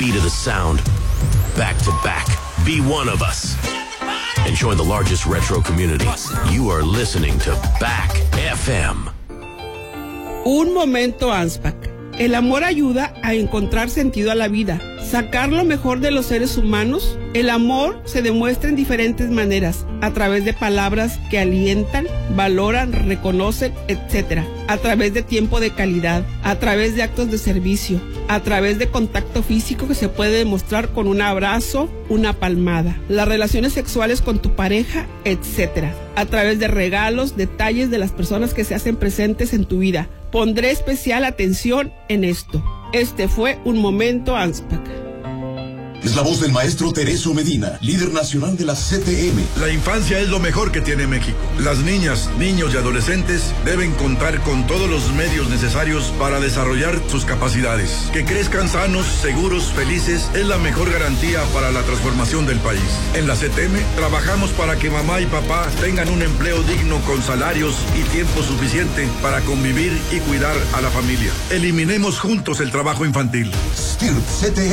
beat of the sound. Back to back. Be one of us. And join the largest retro community. You are listening to Back FM. Un momento ANSPAC. El amor ayuda a encontrar sentido a la vida, sacar lo mejor de los seres humanos. El amor se demuestra en diferentes maneras, a través de palabras que alientan, valoran, reconocen, etc. A través de tiempo de calidad, a través de actos de servicio, a través de contacto físico que se puede demostrar con un abrazo, una palmada, las relaciones sexuales con tu pareja, etc. A través de regalos, detalles de las personas que se hacen presentes en tu vida. Pondré especial atención en esto. Este fue un momento ANSPAC. Es la voz del maestro Tereso Medina, líder nacional de la CTM. La infancia es lo mejor que tiene México. Las niñas, niños y adolescentes deben contar con todos los medios necesarios para desarrollar sus capacidades. Que crezcan sanos, seguros, felices es la mejor garantía para la transformación del país. En la CTM trabajamos para que mamá y papá tengan un empleo digno con salarios y tiempo suficiente para convivir y cuidar a la familia. Eliminemos juntos el trabajo infantil. STIRT CTM.